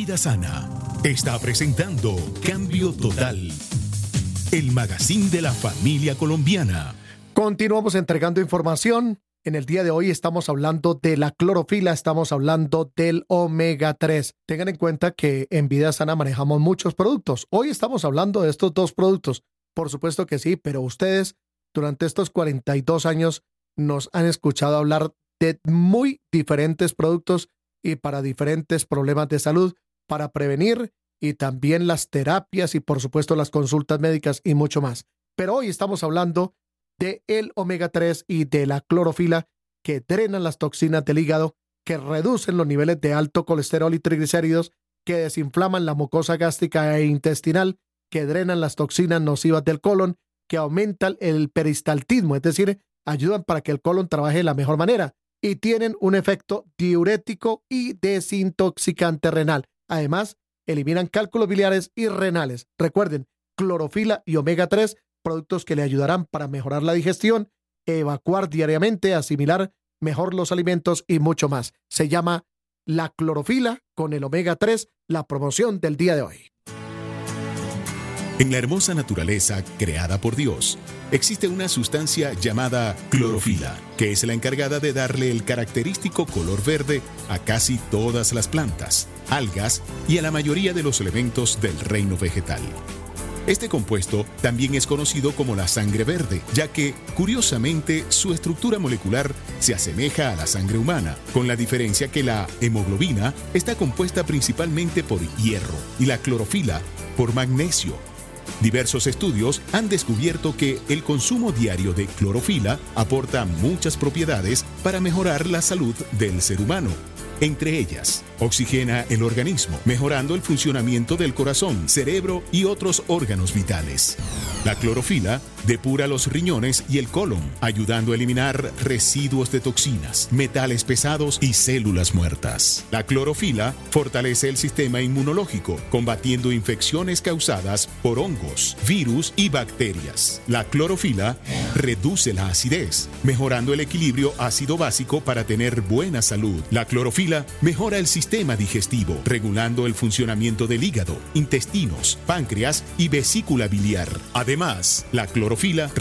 Vida Sana está presentando Cambio Total, el magazine de la familia colombiana. Continuamos entregando información. En el día de hoy estamos hablando de la clorofila, estamos hablando del omega 3. Tengan en cuenta que en Vida Sana manejamos muchos productos. Hoy estamos hablando de estos dos productos. Por supuesto que sí, pero ustedes durante estos 42 años nos han escuchado hablar de muy diferentes productos y para diferentes problemas de salud, para prevenir y también las terapias y por supuesto las consultas médicas y mucho más. Pero hoy estamos hablando de el omega 3 y de la clorofila que drenan las toxinas del hígado, que reducen los niveles de alto colesterol y triglicéridos, que desinflaman la mucosa gástrica e intestinal, que drenan las toxinas nocivas del colon, que aumentan el peristaltismo, es decir, ayudan para que el colon trabaje de la mejor manera y tienen un efecto diurético y desintoxicante renal. Además, eliminan cálculos biliares y renales. Recuerden, clorofila y omega 3, productos que le ayudarán para mejorar la digestión, evacuar diariamente, asimilar mejor los alimentos y mucho más. Se llama la clorofila con el omega 3, la promoción del día de hoy. En la hermosa naturaleza creada por Dios, existe una sustancia llamada clorofila, que es la encargada de darle el característico color verde a casi todas las plantas, algas y a la mayoría de los elementos del reino vegetal. Este compuesto también es conocido como la sangre verde, ya que, curiosamente, su estructura molecular se asemeja a la sangre humana, con la diferencia que la hemoglobina está compuesta principalmente por hierro y la clorofila por magnesio. Diversos estudios han descubierto que el consumo diario de clorofila aporta muchas propiedades para mejorar la salud del ser humano. Entre ellas, oxigena el organismo, mejorando el funcionamiento del corazón, cerebro y otros órganos vitales. La clorofila depura los riñones y el colon, ayudando a eliminar residuos de toxinas, metales pesados y células muertas. La clorofila fortalece el sistema inmunológico, combatiendo infecciones causadas por hongos, virus y bacterias. La clorofila reduce la acidez, mejorando el equilibrio ácido-básico para tener buena salud. La clorofila mejora el sistema digestivo, regulando el funcionamiento del hígado, intestinos, páncreas y vesícula biliar. Además, la clorofila